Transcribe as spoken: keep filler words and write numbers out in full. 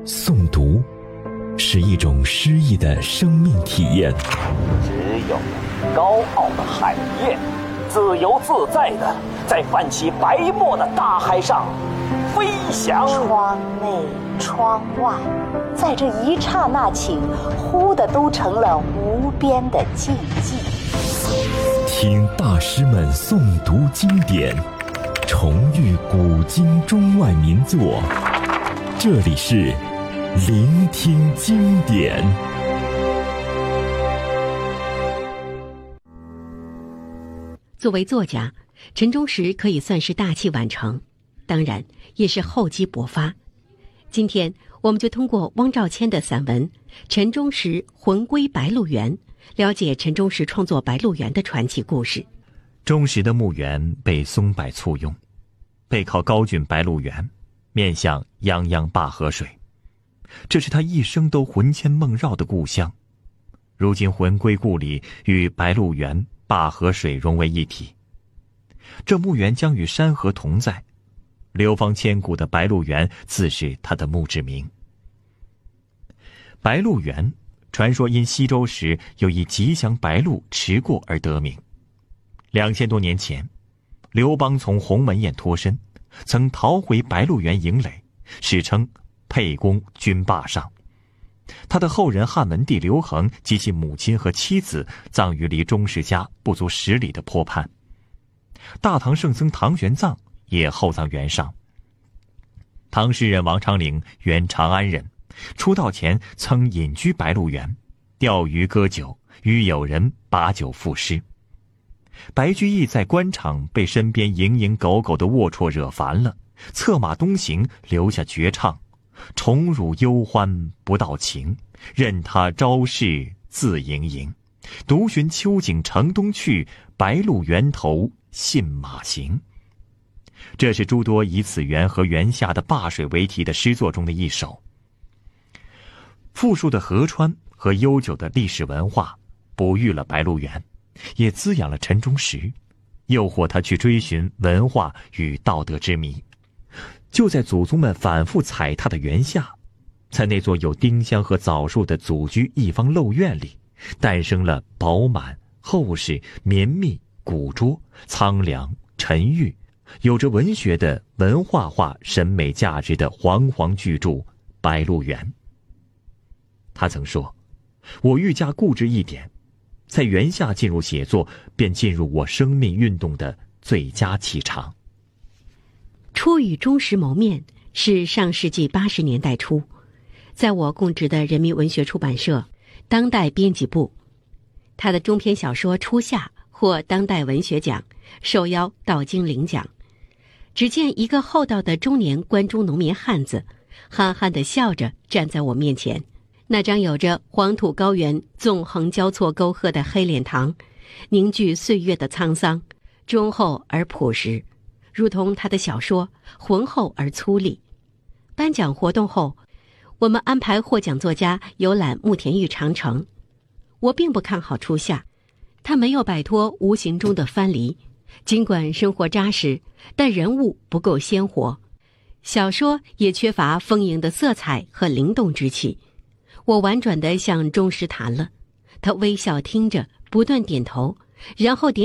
诵读是一种诗意的生命体验。 只有高傲的海燕，自由自在的在泛起白沫的大海上飞翔。 窗内窗外，在这一刹那间，忽的都成了无边的静寂。 听大师们诵读经典，重遇古今中外名作，这里是聆听经典。 作为作家，陈忠实可以算是大器晚成，当然也是厚积薄发。今天我们就通过汪兆谦的散文《陈忠实魂归白鹿原》，了解陈忠实创作《白鹿原》的传奇故事。 忠实的墓园被松柏簇拥，背靠高峻白鹿原，面向泱泱灞河水，这是他一生都魂牵梦绕的故乡。如今魂归故里，与白鹿原、灞河水融为一体，这墓园将与山河同在。流芳千古的白鹿原自是他的墓志铭。白鹿原传说因西周时有一吉祥白鹿驰过而得名。两千多年前，刘邦从鸿门宴脱身，曾逃回白鹿原营垒，史称沛公军霸上。他的后人汉文帝刘恒及其母亲和妻子葬于离钟氏家不足十里的坡畔。大唐圣僧唐玄奘也厚葬原上。唐诗人王昌龄原长安人，出道前曾隐居白鹿原，钓鱼歌酒，与友人把酒赋诗。白居易在官场被身边蝇营狗苟的龌龊惹烦了，策马东行，留下绝唱：宠辱忧欢不到情，任他朝市自盈盈。独寻秋景城东去，白鹿原头信马行。这是诸多以此园和园下的灞水为题的诗作中的一首。富庶的河川和悠久的历史文化哺育了白鹿原，也滋养了陈忠实，诱惑他去追寻文化与道德之谜。就在祖宗们反复踩踏的园下，在那座有丁香和枣树的祖居一方陋院里，诞生了饱满、厚实、绵密、古拙、苍凉、沉郁，有着文学的文化化审美价值的煌煌巨著《白鹿原》。他曾说：我愈加固执一点，在园下进入写作，便进入我生命运动的最佳气场。 初与忠实谋面是上世纪八十年代初，在我供职的人民文学出版社当代编辑部。他的中篇小说《初夏》获当代文学奖，受邀到京领奖。只见一个厚道的中年关中农民汉子，憨憨地笑着站在我面前，那张有着黄土高原纵横交错沟壑的黑脸膛，凝聚岁月的沧桑，忠厚而朴实，如同他的小说浑厚而粗粝。颁奖活动后，我们安排获奖作家游览慕田峪长城。我并不看好初夏，他没有摆脱无形中的藩篱，尽管生活扎实，但人物不够鲜活，小说也缺乏丰盈的色彩和灵动之气。我婉转地向忠实谈了，他微笑听着，不断点头，然后点